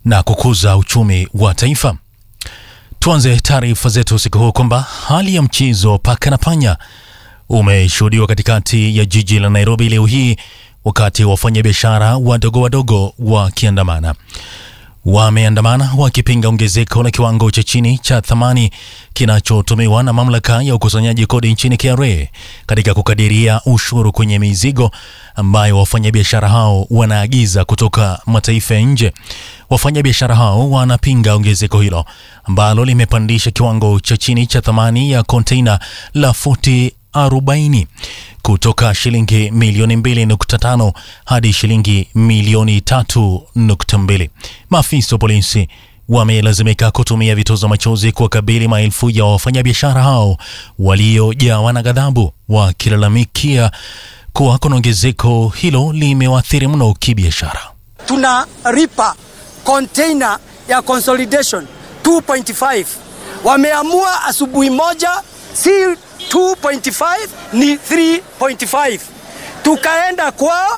na kukuza uchumi wa taifa. Tuanze taarifa zetu usiku huu kwamba hali ya mchezo paka na panya umeshuhudiwa katikati ya jiji la Nairobi leo hii, wakati wafanyabiashara wadogo wakiandamana. Wameandamana wakipinga ongezeko la kiwango cha chini cha thamani kinachotumiwa na mamlaka ya ukusanyaji kodi nchini KRA katika kukadiria ushuru kwenye mizigo ambayo wafanyabiashara hao wanaagiza kutoka mataifa ya nje. Wafanyabiashara hao wanapinga ongezeko hilo ambalo limepandisha kiwango cha chini cha thamani ya container la futi 40 kutoka shilingi milioni 2.5 hadi shilingi milioni 3.2. Maafisa wa polisi wamelazimika kutumia vitoza machozi kuwakabili maelfu ya wafanyabiashara hao waliojawa na ghadhabu, wakilalamikia kuwa ongezeko hilo limewaathiri mno kibiashara. Tunalipa container ya consolidation 2.5. Wameamua asubuhi moja si 2.5 ni 3.5. Tukaenda kwa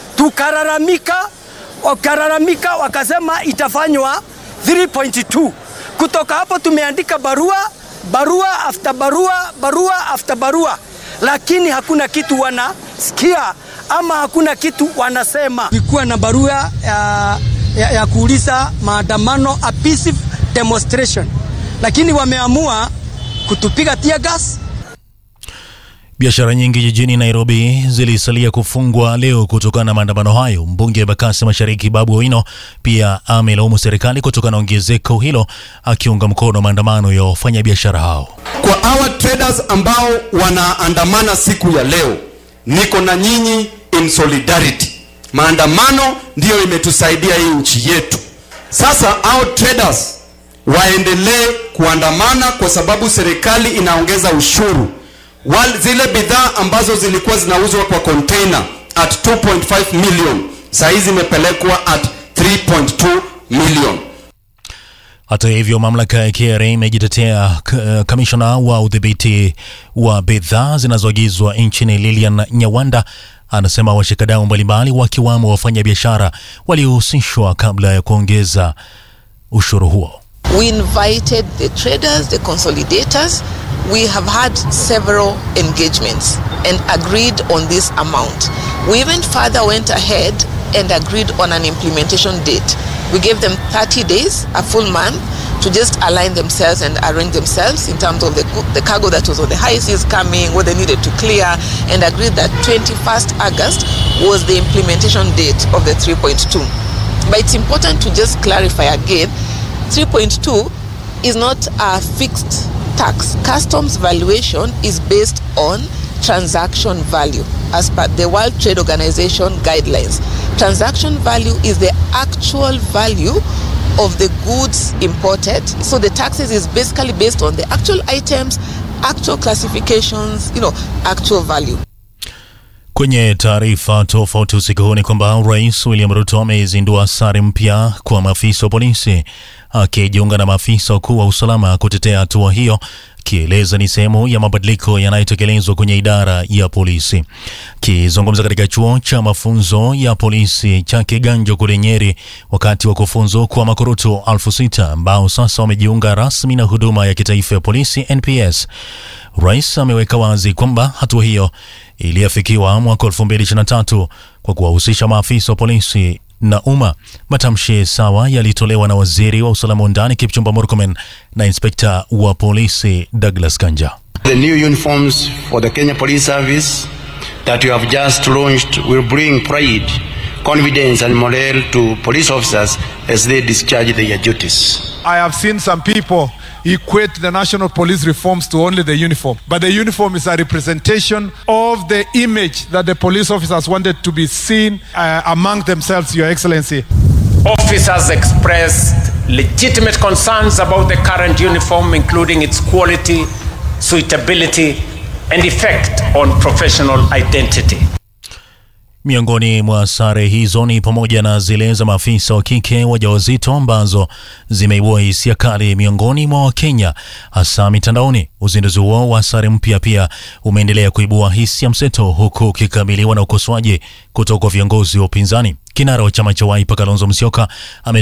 tukararamika wakasema itafanywa 3.2. Kutoka hapo tumeandika barua after barua, lakini hakuna kitu wanasikia ama hakuna kitu wanasema. Kulikuwa na barua ya kuuliza maandamano, a peaceful demonstration, lakini wameamua kutupiga tear gas. Biashara nyingi jijini Nairobi zilisalia kufungwa leo kutokana na maandamano hayo. Mbunge wa Bakasi Mashariki Babu Owino pia amelaumu serikali kutokana na ongezeko hilo, akiunga mkono maandamano ya wafanyabiashara hao. Kwa our traders ambao wanaandamana siku ya leo, niko na nyinyi in solidarity. Maandamano ndio imetusaidia hii nchi yetu. Sasa our traders waendelee kuandamana kwa sababu serikali inaongeza ushuru. Zile bidhaa ambazo zilikuwa zinauzwa kwa container at 2.5 million sasa zimepelekwa at 3.2 million. Hata hivyo, mamlaka ya KRA imejitetea. Kamishna wa udhibiti wa bidhaa zinazoagizwa nchini Lilian Nyawanda anasema washikadau mbalimbali wakiwamo wafanyabiashara waliohusishwa kabla ya kuongeza ushuru huo. We invited the traders, the consolidators. We have had several engagements and agreed on this amount. We even further went ahead and agreed on an implementation date. We gave them 30 days, a full month, to just align themselves and arrange themselves in terms of the cargo that was on the high seas coming, what they needed to clear, and agreed that 21st August was the implementation date of the 3.2. But it's important to just clarify again, 3.2 is not a fixed tax. Customs valuation is based on transaction value as per the World Trade Organization guidelines. Transaction value is the actual value of the goods imported. So the taxes is basically based on the actual items, actual classifications, actual value. Kwenye taarifa tofauti usiku huu ni kwamba Rais William Ruto amezindua sare mpya kwa maafisa wa polisi, akijiunga na maafisa wakuu wa usalama kutetea hatua hiyo, kieleza ni sehemu ya mabadiliko yanayotekelezwa kwenye idara ya polisi. Kizungumza katika chuo cha mafunzo ya polisi cha Kiganjo kule Nyeri wakati wa kufunzo kwa makurutu 6,000 ambao sasa wamejiunga rasmi na huduma ya kitaifa ya polisi NPS, Rais ameweka wazi kwamba hatua hiyo iliafikiwa mwaka 2023 kwa kuwahusisha maafisa wa polisi na umma. Matamshi sawa yalitolewa na waziri wa usalama ndani Kipchumba Murkomen na inspekta wa polisi Douglas Kanja. The new uniforms for the Kenya Police Service that you have just launched will bring pride, confidence and morale to police officers as they discharge their duties. I have seen some people equate the national police reforms to only the uniform. But the uniform is a representation of the image that the police officers wanted to be seen among themselves, Your Excellency. Officers expressed legitimate concerns about the current uniform, including its quality, suitability, and effect on professional identity. Miongoni mwa sare hizo ni pamoja na zile za maafisa wa kike wajawazito ambazo zimeibua hisia kali miongoni mwa Wakenya hasa mitandaoni. Uzinduzi huo wa sare mpya pia umeendelea kuibua hisia mseto, huku ukikabiliwa na ukosoaji kutoka kwa viongozi wa upinzani. Kinara wa chama cha Wiper Kalonzo Musyoka